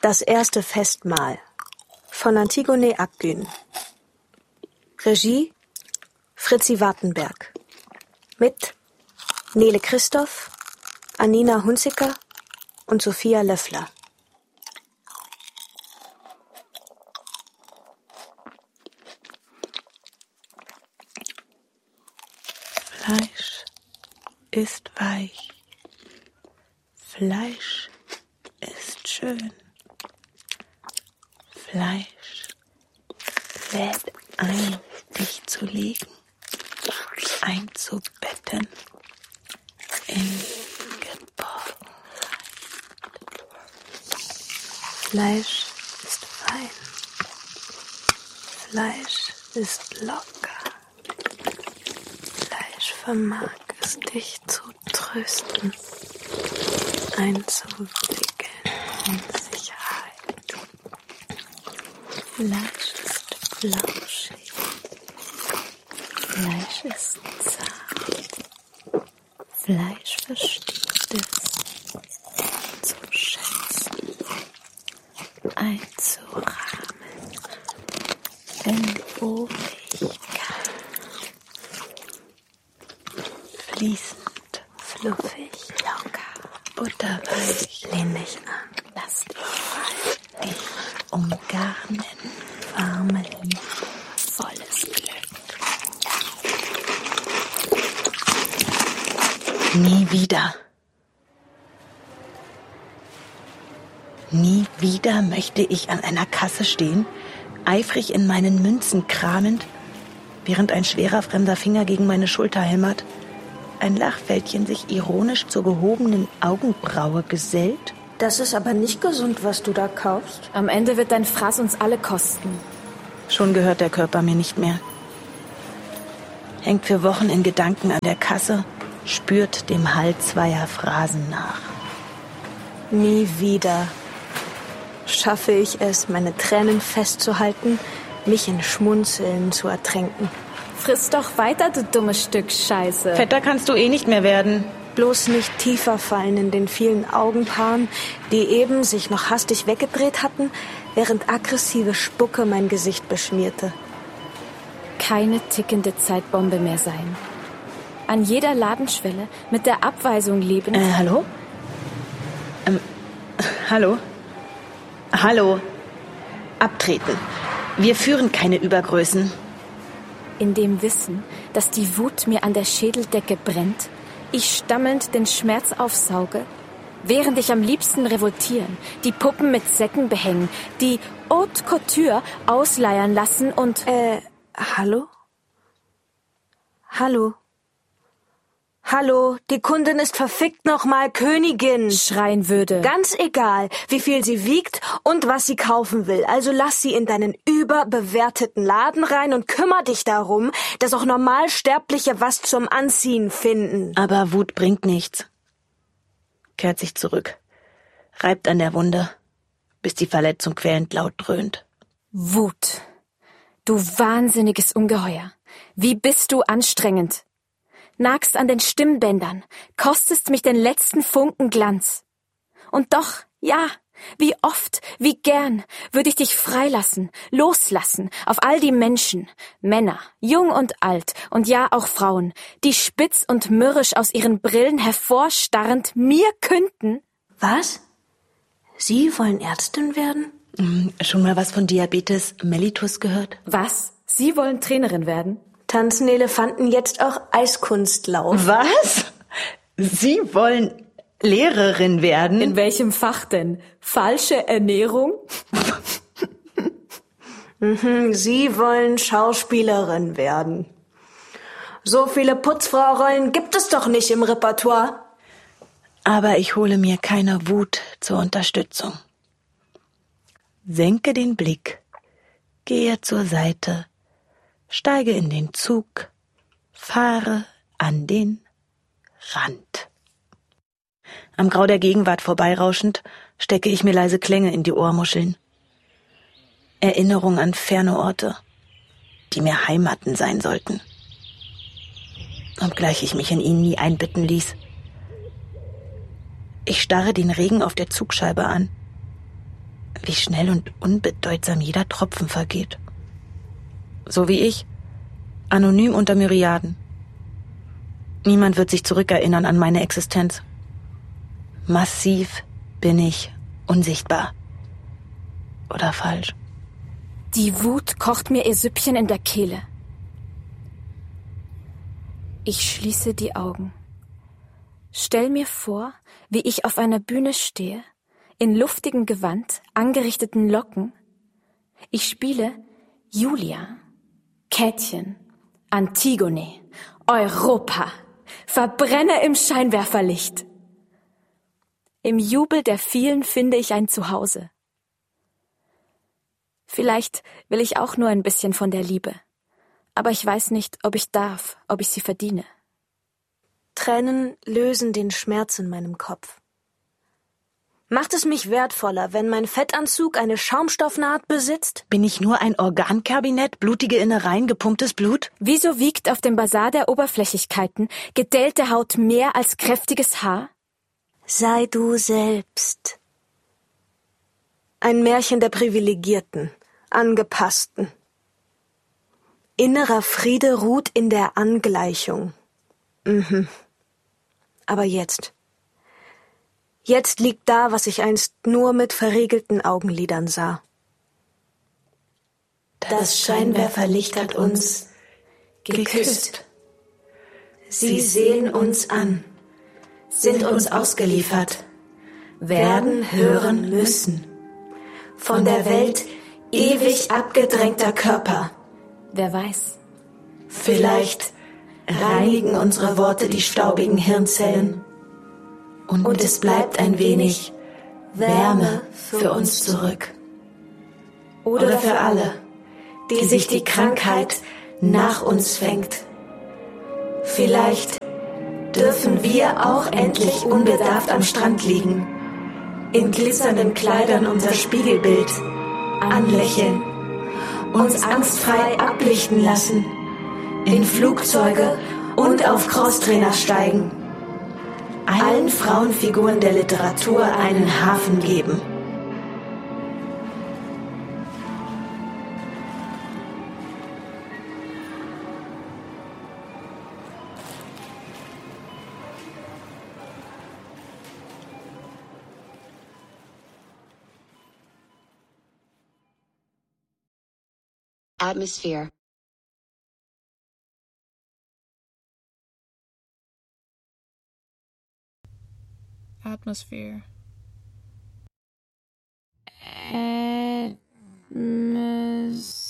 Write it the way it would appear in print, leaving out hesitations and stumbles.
Das erste Festmahl von Antigone Akgün. Regie Fritzi Wartenberg. Mit Nele Christoph, Anina Hunziker und Sophia Löffler. Fleisch ist weich. Fleisch ist schön. Fleisch lädt ein, dich zu legen, einzubetten in Geborgenheit. Fleisch ist fein. Fleisch ist locker. Fleisch vermag es, dich zu trösten, einzuwickeln in Sicherheit. Fleisch ist flauschig. Fleisch ist zart. Fleisch versteht es zu schätzen, einzurahmen in Wohligkeit. Fließend, fluffig, locker, butterweich. Lehn dich an, lass dich fallen, dich umgarnen, warme Liebe, volles Glück. Nie wieder. Nie wieder möchte ich an einer Kasse stehen, eifrig in meinen Münzen kramend, während ein schwerer fremder Finger gegen meine Schulter hämmert, ein Lachfältchen sich ironisch zur gehobenen Augenbraue gesellt. Das ist aber nicht gesund, was du da kaufst. Am Ende wird dein Fraß uns alle kosten. Schon gehört der Körper mir nicht mehr. Hängt für Wochen in Gedanken an der Kasse, spürt dem Hall zweier Phrasen nach. Nie wieder schaffe ich es, meine Tränen festzuhalten, mich in Schmunzeln zu ertränken. Friss doch weiter, du dummes Stück Scheiße. Fetter kannst du eh nicht mehr werden. Bloß nicht tiefer fallen in den vielen Augenpaaren, die eben sich noch hastig weggedreht hatten, während aggressive Spucke mein Gesicht beschmierte. Keine tickende Zeitbombe mehr sein. An jeder Ladenschwelle mit der Abweisung lebend. Hallo? Hallo? Hallo? Abtreten. Wir führen keine Übergrößen. In dem Wissen, dass die Wut mir an der Schädeldecke brennt, ich stammelnd den Schmerz aufsauge, während ich am liebsten revoltieren, die Puppen mit Säcken behängen, die Haute Couture ausleiern lassen und... Hallo? Hallo? Hallo, die Kundin ist verfickt nochmal Königin. schreien würde. Ganz egal, wie viel sie wiegt und was sie kaufen will. Also lass sie in deinen überbewerteten Laden rein und kümmere dich darum, dass auch Normalsterbliche was zum Anziehen finden. Aber Wut bringt nichts. Kehrt sich zurück, reibt an der Wunde, bis die Verletzung quälend laut dröhnt. Wut. Du wahnsinniges Ungeheuer. Wie bist du anstrengend. Nagst an den Stimmbändern, kostest mich den letzten Funken Glanz. Und doch, ja, wie oft, wie gern würde ich dich freilassen, loslassen auf all die Menschen, Männer, jung und alt und ja auch Frauen, die spitz und mürrisch aus ihren Brillen hervorstarrend mir künden. Was? Sie wollen Ärztin werden? Schon mal was von Diabetes mellitus gehört? Was? Sie wollen Trainerin werden? Tanzen Elefanten jetzt auch Eiskunstlauf? Was? Sie wollen Lehrerin werden? In welchem Fach denn? Falsche Ernährung? Sie wollen Schauspielerin werden. So viele Putzfrau-Rollen gibt es doch nicht im Repertoire. Aber ich hole mir keine Wut zur Unterstützung. Senke den Blick, gehe zur Seite, steige in den Zug, fahre an den Rand. Am Grau der Gegenwart vorbeirauschend stecke ich mir leise Klänge in die Ohrmuscheln. Erinnerung an ferne Orte, die mir Heimaten sein sollten. Obgleich ich mich in ihnen nie einbetten ließ. Ich starre den Regen auf der Zugscheibe an. wie schnell und unbedeutsam jeder Tropfen vergeht. So wie ich, anonym unter Myriaden. Niemand wird sich zurückerinnern an meine Existenz. Massiv bin ich unsichtbar. Oder falsch? Die Wut kocht mir ihr Süppchen in der Kehle. Ich schließe die Augen. Stell mir vor, wie ich auf einer Bühne stehe, in luftigem Gewand, angerichteten Locken. Ich spiele Julia, Käthchen, Antigone, Europa, verbrenne im Scheinwerferlicht. Im Jubel der vielen finde ich ein Zuhause. Vielleicht will ich auch nur ein bisschen von der Liebe. Aber ich weiß nicht, ob ich darf, ob ich sie verdiene. Tränen lösen den Schmerz in meinem Kopf. Macht es mich wertvoller, wenn mein Fettanzug eine Schaumstoffnaht besitzt? Bin ich nur ein Organkabinett, blutige Innereien, gepumptes Blut? Wieso wiegt auf dem Basar der Oberflächlichkeiten gedellte Haut mehr als kräftiges Haar? Sei du selbst. Ein Märchen der Privilegierten, Angepassten. Innerer Friede ruht in der Angleichung. Aber jetzt liegt da, was ich einst nur mit verriegelten Augenlidern sah. Das Scheinwerferlicht hat uns geküsst. Sie sehen uns an, sind uns ausgeliefert, werden hören müssen. Von der Welt ewig abgedrängter Körper. Wer weiß. Vielleicht reinigen unsere Worte die staubigen Hirnzellen. Und es bleibt ein wenig Wärme für uns zurück. Oder für alle, die sich die Krankheit nach uns fängt. Vielleicht dürfen wir auch endlich unbedarft am Strand liegen, in glitzernden Kleidern unser Spiegelbild anlächeln, uns angstfrei ablichten lassen, in Flugzeuge und auf Crosstrainer steigen, allen Frauenfiguren der Literatur einen Hafen geben. Atmosphere. Atmosphere. Atmosphere.